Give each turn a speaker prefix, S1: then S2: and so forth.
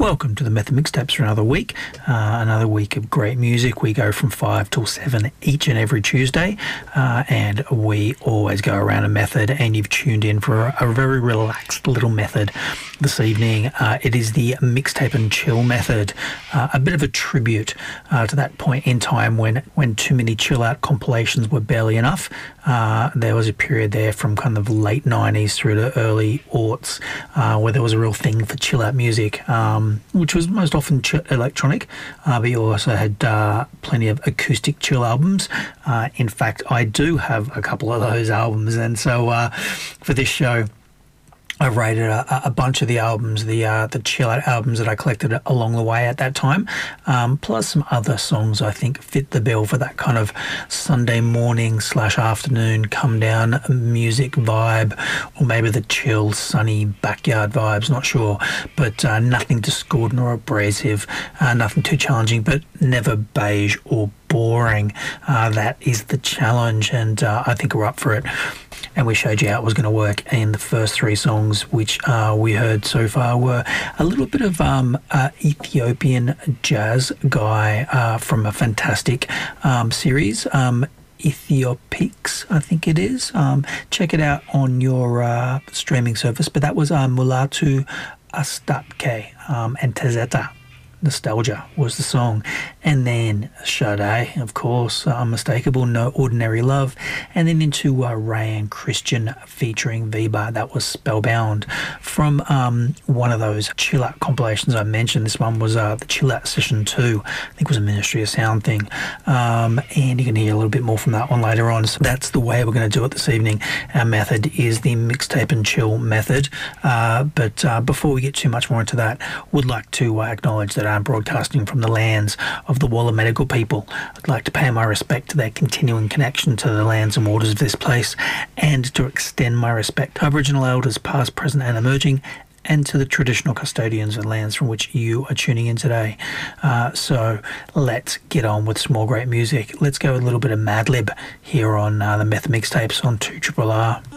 S1: Welcome to the Method Mixtapes for another week of great music. We go from 5 till 7 each and every Tuesday, and we always go around a method, and you've tuned in for a very relaxed little method this evening. It is the Mixtape and Chill method, a bit of a tribute to that point in time when too many chill-out compilations were barely enough. There was a period there from kind of late 90s through to early aughts where there was a real thing for chill-out music, which was most often electronic, but you also had plenty of acoustic chill albums. In fact, I do have a couple of those albums, and so for this show, I rated a bunch of the albums, the chill-out albums that I collected along the way at that time, plus some other songs I think fit the bill for that kind of Sunday morning / afternoon come-down music vibe, or maybe the chill, sunny backyard vibes, not sure, but nothing discordant or abrasive, nothing too challenging, but never beige or boring. That is the challenge, and I think we're up for it. And we showed you how it was going to work. And the first three songs which we heard so far were a little bit of Ethiopian jazz guy from a fantastic series, Ethiopics, I think it is. Check it out on your streaming service. But that was Mulatu Astatke and Tezeta. Nostalgia was the song. And then Sade, of course, Unmistakable, No Ordinary Love, and then into Ray and Christian featuring Viba. That was Spellbound, from one of those chill out compilations I mentioned. This one was the Chill Out Session 2, I think it was a Ministry of Sound thing, and you can hear a little bit more from that one later on. So that's the way we're going to do it this evening. Our method is the Mixtape and Chill method, but before we get too much more into that, would like to acknowledge that I'm broadcasting from the lands of the Walla Medical people. I'd like to pay my respect to their continuing connection to the lands and waters of this place, and to extend my respect to Aboriginal elders past, present and emerging, and to the traditional custodians of lands from which you are tuning in today. So let's get on with some more great music. Let's go with a little bit of Madlib here on the Method Mixtapes on 2RRR.